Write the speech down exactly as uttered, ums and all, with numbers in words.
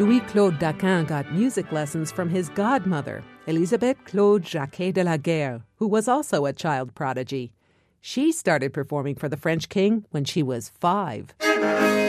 Louis-Claude Daquin got music lessons from his godmother, Elisabeth Claude Jacquet de la Guerre, who was also a child prodigy. She started performing for the French king when she was five.